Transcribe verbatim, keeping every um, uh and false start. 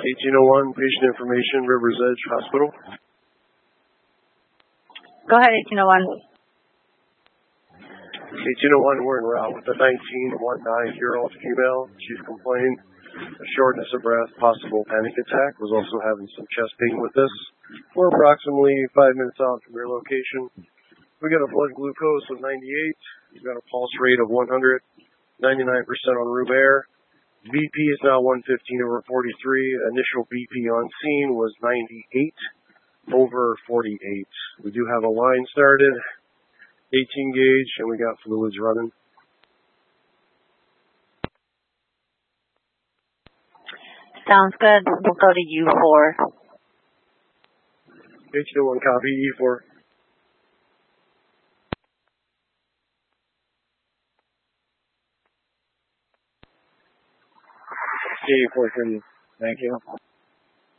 eighteen oh one, patient information, Rivers Edge Hospital. Go ahead, eighteen oh one. eighteen oh one, we're en route with the nineteen one nine-year-old female. She's complained of shortness of breath, possible panic attack, was also having some chest pain with this. We're approximately five minutes out from your location. We got a blood glucose of ninety-eight. We've got a pulse rate of one hundred, ninety-nine percent on room air. B P is now one fifteen over forty-three. Initial B P on scene was ninety-eight over forty-eight. We do have a line started, eighteen gauge, and we got fluids running. Sounds good. We'll go to U four. eighteen oh one, copy, E four. E four, thank you.